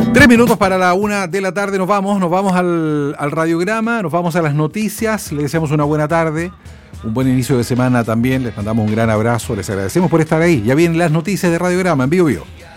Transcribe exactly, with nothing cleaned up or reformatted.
Tres minutos para la una de la tarde, nos vamos, nos vamos al, al radiograma, nos vamos a las noticias, les deseamos una buena tarde, un buen inicio de semana también, les mandamos un gran abrazo, les agradecemos por estar ahí. Ya vienen las noticias de Radiograma en Vivo Vivo.